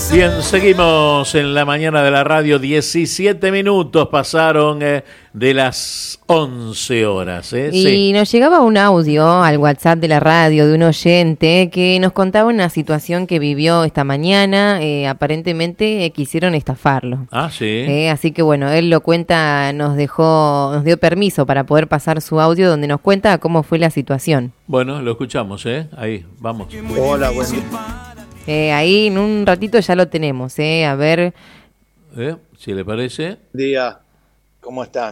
Bien, seguimos en la mañana de la radio. 17 minutos pasaron de las 11 horas. Y sí. Nos llegaba un audio al WhatsApp de la radio de un oyente que nos contaba una situación que vivió esta mañana. Aparentemente quisieron estafarlo. Ah, sí. Así que bueno, él lo cuenta, nos dio permiso para poder pasar su audio donde nos cuenta cómo fue la situación. Bueno, lo escuchamos, ahí, vamos. Hola, buen día. Ahí en un ratito ya lo tenemos, a ver. Si le parece. Día, ¿cómo están?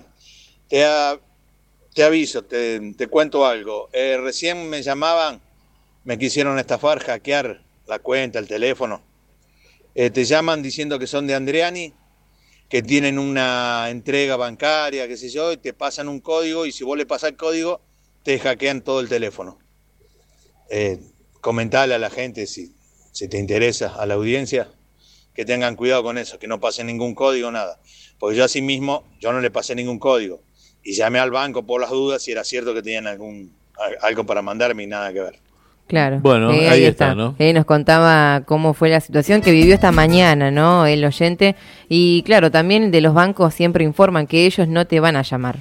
Te aviso, te cuento algo. Recién me llamaban, me quisieron estafar, hackear la cuenta, el teléfono. Te llaman diciendo que son de Andreani, que tienen una entrega bancaria, qué sé yo, y te pasan un código, y si vos le pasás el código, te hackean todo el teléfono. Comentale a la gente si te interesa, a la audiencia, que tengan cuidado con eso, que no pasen ningún código, nada. Porque yo así mismo, yo no le pasé ningún código. Y llamé al banco por las dudas si era cierto que tenían algo para mandarme y nada que ver. Claro. Bueno, ahí está, ¿no? Nos contaba cómo fue la situación que vivió esta mañana, ¿no? El oyente. Y claro, también de los bancos siempre informan que ellos no te van a llamar.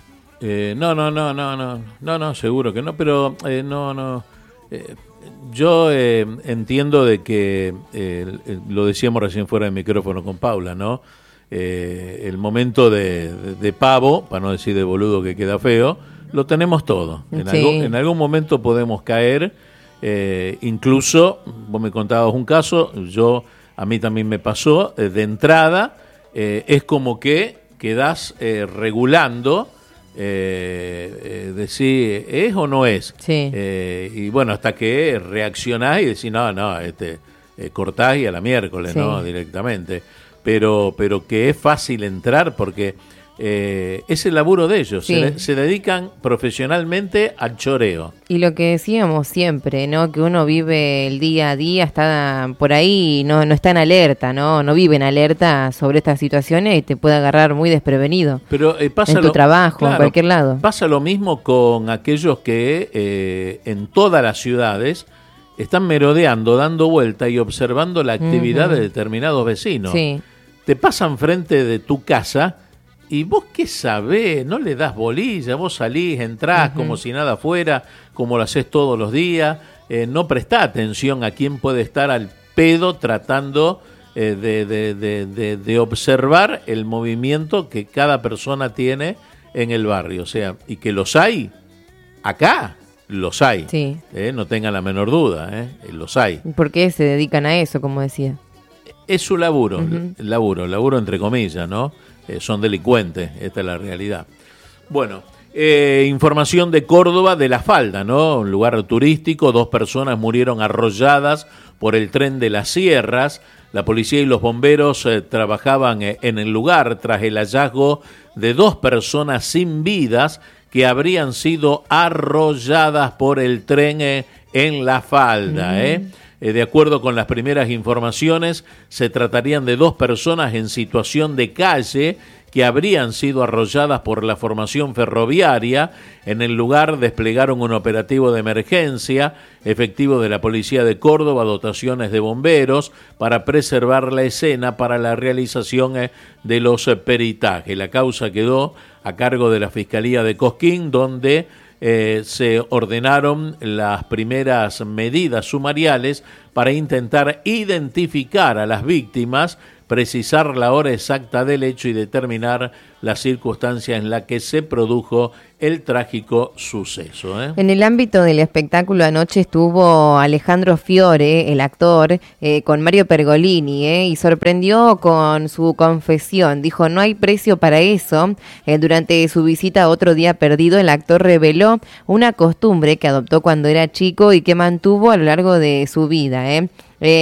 No, seguro que no, pero no. Yo entiendo de que, lo decíamos recién fuera de micrófono con Paula, ¿no? El momento de pavo, para no decir de boludo que queda feo, lo tenemos todo. En algún momento podemos caer, incluso, vos me contabas un caso, a mí también me pasó, de entrada, es como que quedás regulando, decir, ¿es o no es? Sí. Y bueno, hasta que reaccionás y decís, no, cortás y a la miércoles, sí. ¿No? Directamente. Pero que es fácil entrar porque es el laburo de ellos. Sí. Se dedican profesionalmente al choreo. Y lo que decíamos siempre, ¿no? Que uno vive el día a día, está por ahí, no está en alerta, ¿no? No vive en alerta sobre estas situaciones y te puede agarrar muy desprevenido. Pero pasa en tu trabajo, en cualquier lado. Pasa lo mismo con aquellos que en todas las ciudades están merodeando, dando vuelta y observando la actividad de determinados vecinos. Sí. Te pasan frente de tu casa y vos qué sabés, no le das bolilla, vos salís, entrás como si nada fuera, como lo haces todos los días, no prestás atención a quién puede estar al pedo tratando de observar el movimiento que cada persona tiene en el barrio, o sea, y que los hay, acá los hay, sí. No tengan la menor duda, los hay. ¿Por qué se dedican a eso, como decía? Es su laburo, laburo entre comillas, ¿no? Son delincuentes, esta es la realidad. Bueno, información de Córdoba, de La Falda, ¿no? Un lugar turístico, 2 personas murieron arrolladas por el tren de las Sierras. La policía y los bomberos trabajaban en el lugar tras el hallazgo de 2 personas sin vidas que habrían sido arrolladas por el tren en La Falda, De acuerdo con las primeras informaciones, se tratarían de 2 personas en situación de calle que habrían sido arrolladas por la formación ferroviaria. En el lugar desplegaron un operativo de emergencia, efectivos de la Policía de Córdoba, dotaciones de bomberos, para preservar la escena para la realización de los peritajes. La causa quedó a cargo de la Fiscalía de Cosquín, donde se ordenaron las primeras medidas sumariales para intentar identificar a las víctimas, precisar la hora exacta del hecho y determinar las circunstancias en las que se produjo el trágico suceso. En el ámbito del espectáculo anoche estuvo Alejandro Fiore, el actor, con Mario Pergolini, y sorprendió con su confesión. Dijo, no hay precio para eso. Durante su visita a Otro Día Perdido, el actor reveló una costumbre que adoptó cuando era chico y que mantuvo a lo largo de su vida.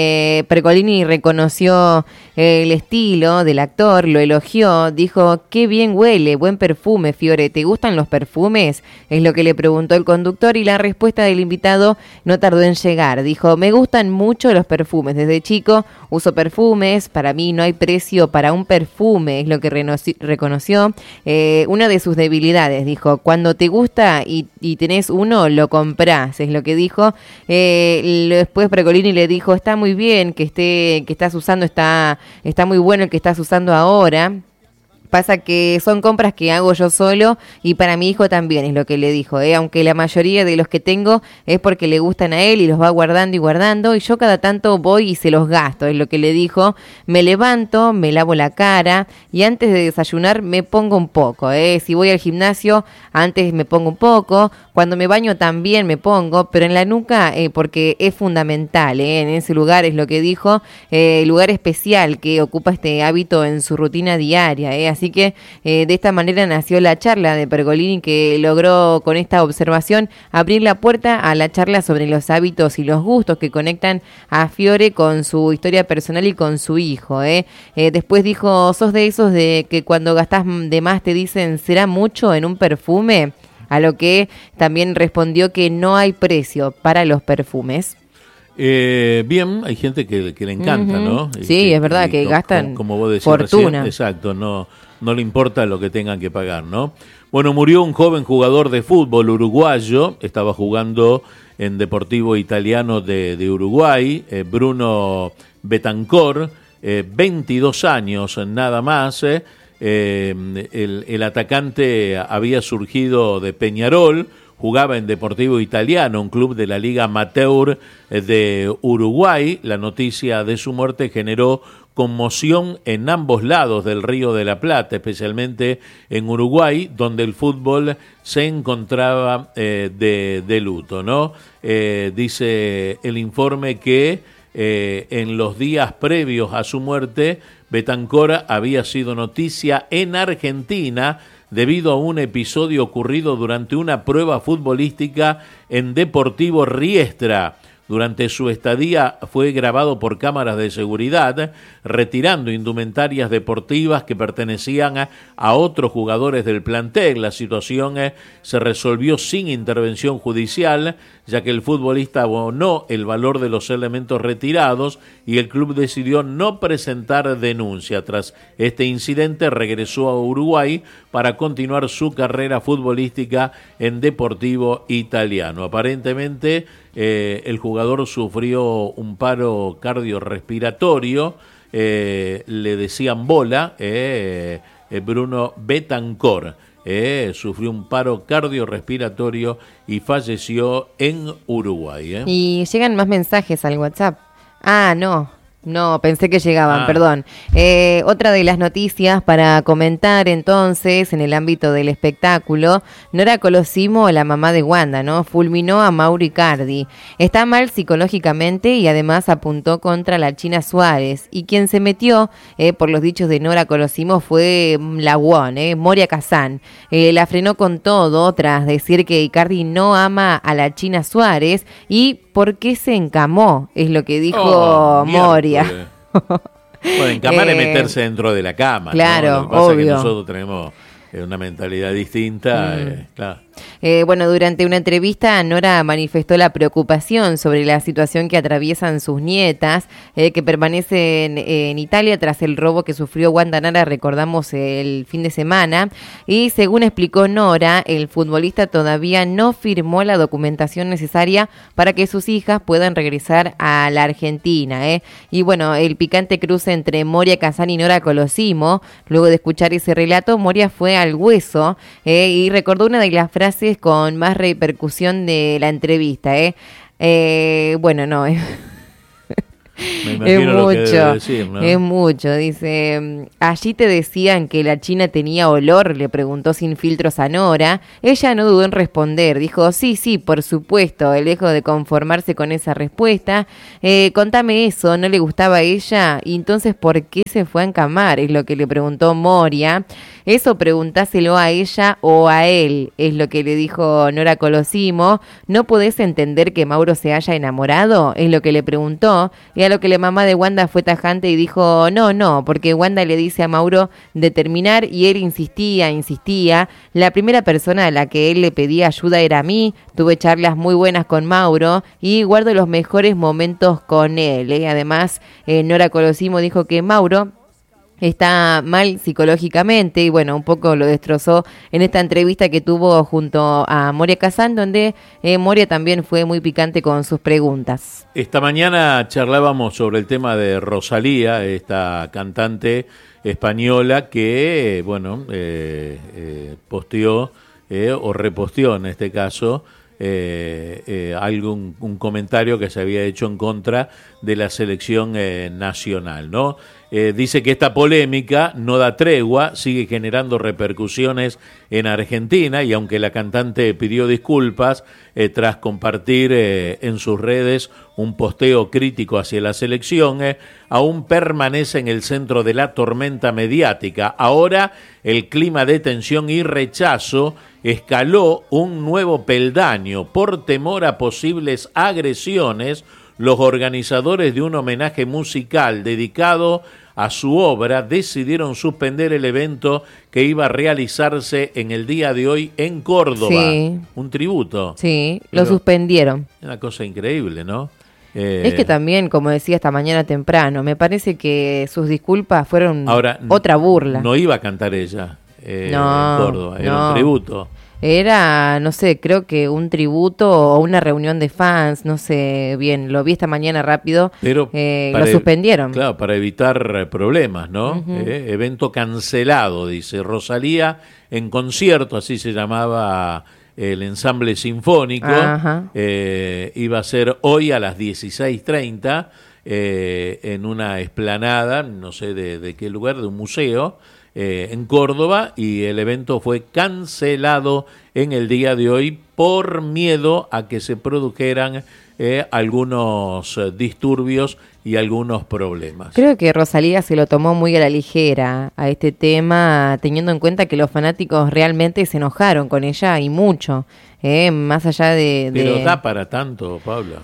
Pergolini reconoció el estilo del actor, lo elogió, dijo, qué bien huele, buen perfume, Fiore, ¿te gustan los perfumes? Es lo que le preguntó el conductor y la respuesta del invitado no tardó en llegar. Dijo, me gustan mucho los perfumes, desde chico uso perfumes, para mí no hay precio para un perfume, es lo que reconoció. Una de sus debilidades, dijo, cuando te gusta y tenés uno, lo comprás, es lo que dijo. Después Pergolini le dijo, está muy bien que estás usando, está muy bueno el que estás usando ahora. Pasa que son compras que hago yo solo y para mi hijo también, es lo que le dijo, aunque la mayoría de los que tengo es porque le gustan a él y los va guardando y yo cada tanto voy y se los gasto, es lo que le dijo. Me levanto, me lavo la cara y antes de desayunar me pongo un poco, si voy al gimnasio antes me pongo un poco, cuando me baño también me pongo, pero en la nuca porque es fundamental, en ese lugar, es lo que dijo, lugar especial que ocupa este hábito en su rutina diaria, así que de esta manera nació la charla de Pergolini, que logró con esta observación abrir la puerta a la charla sobre los hábitos y los gustos que conectan a Fiore con su historia personal y con su hijo. Después dijo, ¿sos de esos de que cuando gastás de más te dicen será mucho en un perfume? A lo que también respondió que no hay precio para los perfumes. Bien, hay gente que le encanta, ¿no? Sí, es verdad, que gastan como vos decías fortuna. Recién, exacto, no le importa lo que tengan que pagar, ¿no? Bueno, murió un joven jugador de fútbol uruguayo, estaba jugando en Deportivo Italiano de Uruguay, Bruno Betancor, 22 años nada más. El atacante había surgido de Peñarol, jugaba en Deportivo Italiano, un club de la Liga Amateur de Uruguay. La noticia de su muerte generó conmoción en ambos lados del Río de la Plata, especialmente en Uruguay, donde el fútbol se encontraba de luto, ¿no? Dice el informe que en los días previos a su muerte, Betancor había sido noticia en Argentina debido a un episodio ocurrido durante una prueba futbolística en Deportivo Riestra. Durante su estadía fue grabado por cámaras de seguridad, retirando indumentarias deportivas que pertenecían a otros jugadores del plantel. La situación se resolvió sin intervención judicial, ya que el futbolista abonó el valor de los elementos retirados y el club decidió no presentar denuncia. Tras este incidente regresó a Uruguay para continuar su carrera futbolística en Deportivo Italiano. Aparentemente el jugador sufrió un paro cardiorrespiratorio, le decían bola, Bruno Betancor. Sufrió un paro cardiorrespiratorio y falleció en Uruguay. Y llegan más mensajes al WhatsApp. No, pensé que llegaban, perdón. Otra de las noticias para comentar entonces en el ámbito del espectáculo, Nora Colosimo, la mamá de Wanda, ¿no? Fulminó a Mauro Icardi. Está mal psicológicamente y además apuntó contra la China Suárez. Y quien se metió, por los dichos de Nora Colosimo, fue la WON, Moria Kazan. La frenó con todo tras decir que Icardi no ama a la China Suárez y ¿por qué se encamó? Es lo que dijo Moria. Bueno, encamar es meterse dentro de la cama. Claro, ¿no? Lo que pasa obvio. es que nosotros tenemos una mentalidad distinta. Claro. Bueno, durante una entrevista, Nora manifestó la preocupación sobre la situación que atraviesan sus nietas, que permanecen en Italia tras el robo que sufrió Wanda Nara, recordamos, el fin de semana. Y según explicó Nora, el futbolista todavía no firmó la documentación necesaria para que sus hijas puedan regresar a la Argentina. Y bueno, el picante cruce entre Moria Kazan y Nora Colosimo. Luego de escuchar ese relato, Moria fue al hueso y recordó una de las frases con más repercusión de la entrevista. Bueno, no, Me imagino lo que debe decir, ¿no? Es mucho, dice, allí te decían que la China tenía olor, le preguntó sin filtros a Nora. Ella no dudó en responder, dijo, sí, por supuesto, lejos de conformarse con esa respuesta. Contame eso, ¿no le gustaba a ella? Y entonces, ¿por qué se fue a encamar? Es lo que le preguntó Moria. Eso preguntáselo a ella o a él, es lo que le dijo Nora Colosimo. ¿No podés entender que Mauro se haya enamorado? Es lo que le preguntó. Y a lo que la mamá de Wanda fue tajante y dijo, no, porque Wanda le dice a Mauro de terminar y él insistía. La primera persona a la que él le pedía ayuda era a mí, tuve charlas muy buenas con Mauro y guardo los mejores momentos con él. Además, Nora Colosimo dijo que Mauro está mal psicológicamente y bueno, un poco lo destrozó en esta entrevista que tuvo junto a Moria Kazan, donde Moria también fue muy picante con sus preguntas. Esta mañana charlábamos sobre el tema de Rosalía, esta cantante española que, bueno, posteó o reposteó en este caso un comentario que se había hecho en contra de la selección nacional, ¿no? Dice que esta polémica no da tregua, sigue generando repercusiones en Argentina y aunque la cantante pidió disculpas tras compartir en sus redes un posteo crítico hacia la selección, aún permanece en el centro de la tormenta mediática. Ahora el clima de tensión y rechazo escaló un nuevo peldaño. Por temor a posibles agresiones, los organizadores de un homenaje musical dedicado a su obra decidieron suspender el evento que iba a realizarse en el día de hoy en Córdoba. Sí. Un tributo. Sí, lo suspendieron. Una cosa increíble, ¿no? Es que también, como decía esta mañana temprano, me parece que sus disculpas fueron otra burla. No iba a cantar ella en Córdoba, era un tributo. Era, no sé, creo que un tributo o una reunión de fans, no sé bien, lo vi esta mañana rápido, pero lo suspendieron. Claro, para evitar problemas, ¿no? Uh-huh. Evento cancelado, dice Rosalía, en concierto, así se llamaba el ensamble sinfónico, iba a ser hoy a las 16:30 en una explanada, no sé de qué lugar, de un museo, en Córdoba, y el evento fue cancelado en el día de hoy por miedo a que se produjeran algunos disturbios y algunos problemas. Creo que Rosalía se lo tomó muy a la ligera a este tema, teniendo en cuenta que los fanáticos realmente se enojaron con ella y mucho, más allá de... Pero da para tanto, Pablo.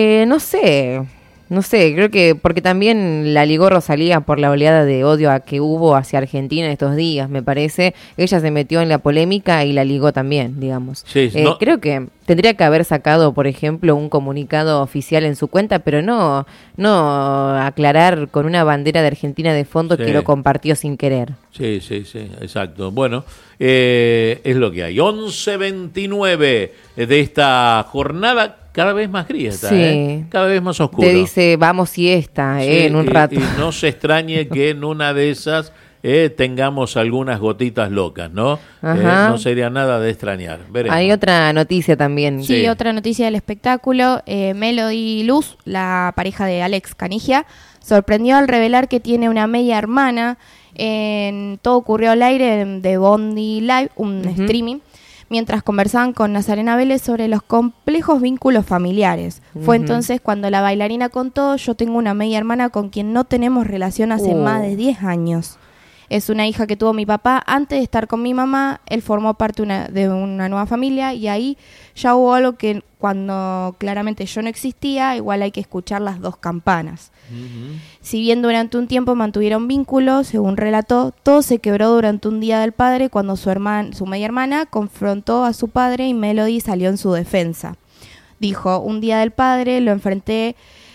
No sé, creo que porque también la ligó Rosalía por la oleada de odio que hubo hacia Argentina en estos días, me parece. Ella se metió en la polémica y la ligó también, digamos. Sí, creo que tendría que haber sacado, por ejemplo, un comunicado oficial en su cuenta, pero no aclarar con una bandera de Argentina de fondo que lo compartió sin querer. Sí, exacto. Bueno, es lo que hay. 11:29 de esta jornada. Cada vez más gris está, cada vez más oscuro. Te dice, vamos siesta, en un rato. Y no se extrañe que en una de esas tengamos algunas gotitas locas, ¿no? No sería nada de extrañar. Veremos. Hay otra noticia también. Sí, otra noticia del espectáculo. Melody Luz, la pareja de Alex Canigia, sorprendió al revelar que tiene una media hermana. Todo ocurrió al aire de Bondi Live, un streaming, mientras conversaban con Nazarena Vélez sobre los complejos vínculos familiares. Fue entonces cuando la bailarina contó: yo tengo una media hermana con quien no tenemos relación hace más de 10 años. Es una hija que tuvo mi papá antes de estar con mi mamá. Él formó parte de una nueva familia y ahí ya hubo algo que cuando claramente yo no existía, igual hay que escuchar las dos campanas. Si bien durante un tiempo mantuvieron vínculos, según relató, todo se quebró durante un día del padre cuando su media hermana confrontó a su padre y Melody salió en su defensa. Dijo: un día del padre la enfrenté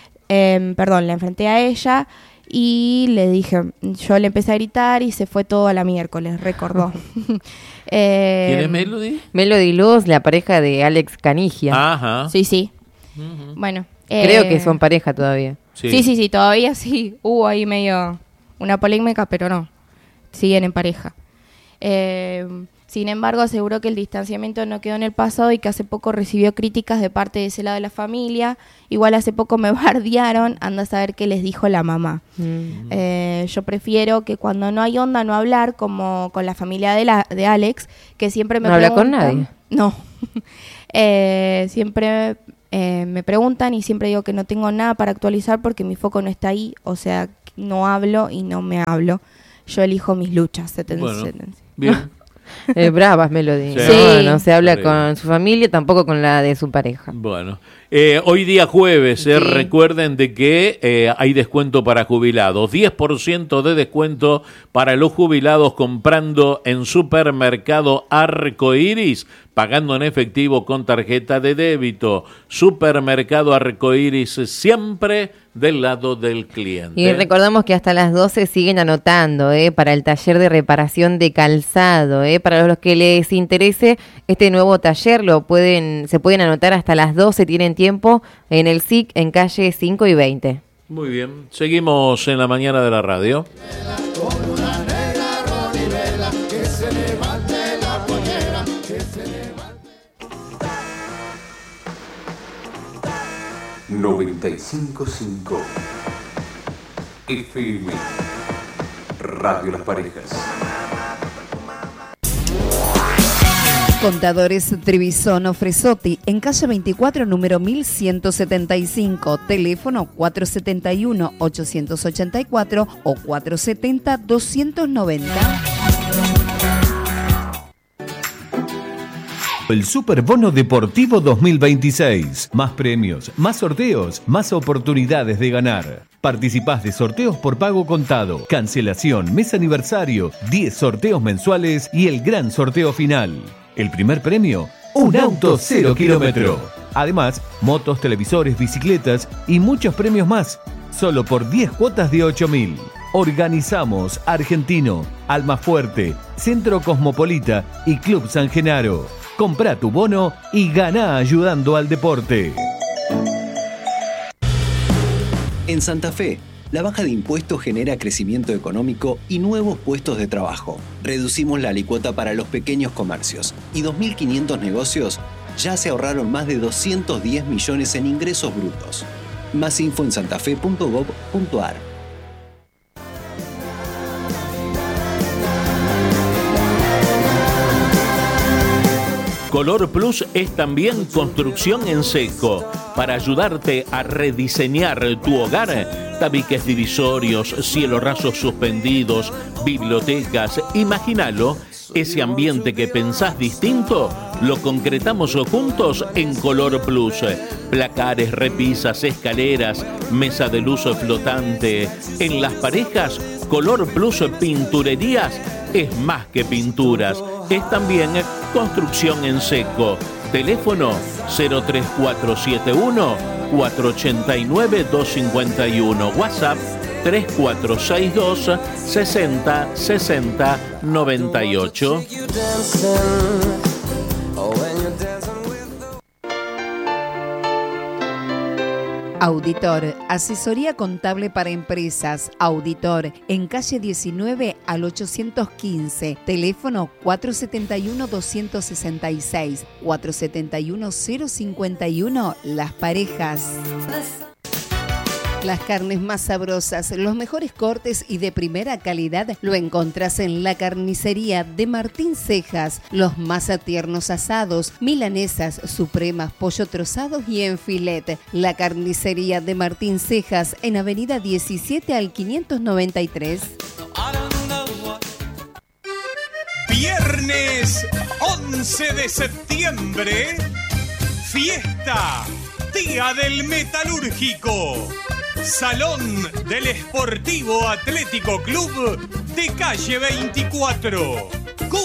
a ella y le dije, yo le empecé a gritar y se fue todo a la miércoles, recordó. ¿Quién es Melody? Melody Luz, la pareja de Alex Canigia. Ajá. Sí. Bueno. Creo que son pareja todavía. Sí, todavía sí. Hubo ahí medio una polémica, pero no. Siguen en pareja. Sin embargo, aseguró que el distanciamiento no quedó en el pasado y que hace poco recibió críticas de parte de ese lado de la familia. Igual hace poco me bardearon, anda a saber qué les dijo la mamá. Yo prefiero que cuando no hay onda no hablar, como con la familia de Alex, que siempre me preguntan. ¿No habla con nadie? No. Siempre me preguntan y siempre digo que no tengo nada para actualizar porque mi foco no está ahí, o sea, no hablo y no me hablo. Yo elijo mis luchas. Bien. Bravas Melody. Sí. No se habla con su familia, tampoco con la de su pareja. Bueno. Hoy día jueves, Sí. recuerden de que hay descuento para jubilados, 10% de descuento para los jubilados comprando en Supermercado Arcoiris, pagando en efectivo con tarjeta de débito. Supermercado Arcoiris, siempre del lado del cliente. Y recordamos que hasta las 12 siguen anotando para el taller de reparación de calzado. Para los que les interese este nuevo taller, se pueden anotar hasta las 12, tienen tiempo en el SIC en calle 5 y 20. Muy bien, seguimos en la mañana de la radio. 95.5 FM Radio Las Parejas. Contadores Trevisono Fresotti, en calle 24, número 1175, teléfono 471-884 o 470-290. El Superbono Deportivo 2026. Más premios, más sorteos, más oportunidades de ganar. Participás de sorteos por pago contado, cancelación, mes aniversario, 10 sorteos mensuales y el gran sorteo final. El primer premio, un auto 0 kilómetro. Además, motos, televisores, bicicletas y muchos premios más. Solo por 10 cuotas de 8.000. Organizamos Argentino, Almafuerte, Centro Cosmopolita y Club San Genaro. Comprá tu bono y ganá ayudando al deporte. En Santa Fe, la baja de impuestos genera crecimiento económico y nuevos puestos de trabajo. Reducimos la alícuota para los pequeños comercios y 2.500 negocios ya se ahorraron más de 210 millones en ingresos brutos. Más info en santafe.gov.ar. Color Plus es también construcción en seco. Para ayudarte a rediseñar tu hogar, tabiques divisorios, cielos rasos suspendidos, bibliotecas. Imagínalo, ese ambiente que pensás distinto, lo concretamos juntos en Color Plus. Placares, repisas, escaleras, mesa de luz flotante. En las parejas, Color Plus Pinturerías es más que pinturas, es también construcción en seco. Teléfono 03471 489 251. WhatsApp 3462 60 60 98. Auditor, asesoría contable para empresas. Auditor, en calle 19 al 815, teléfono 471-266, 471-051, Las Parejas. Las carnes más sabrosas, los mejores cortes y de primera calidad lo encontrás en la carnicería de Martín Cejas. Los más tiernos asados, milanesas, supremas, pollo trozados y en filet. La carnicería de Martín Cejas en avenida 17 al 593. Viernes 11 de septiembre, fiesta, Día del Metalúrgico. Salón del Esportivo Atlético Club de calle 24.